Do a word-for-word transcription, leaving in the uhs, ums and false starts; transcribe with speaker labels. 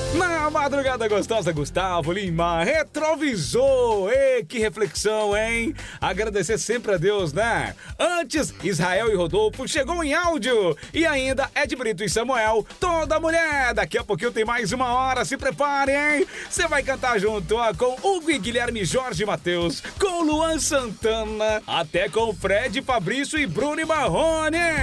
Speaker 1: Na madrugada gostosa, Gustavo Lima, retrovisor. Ei, que reflexão, hein? Agradecer sempre a Deus, né? Antes, Israel e Rodolfo chegou em áudio. E ainda, Ed Brito e Samuel, toda mulher. Daqui a pouquinho tem mais uma hora, se prepare, hein? Você vai cantar junto ó, com Hugo e Guilherme Jorge Matheus, com Luan Santana, até com Fred, Fabrício e Bruno e Marrone.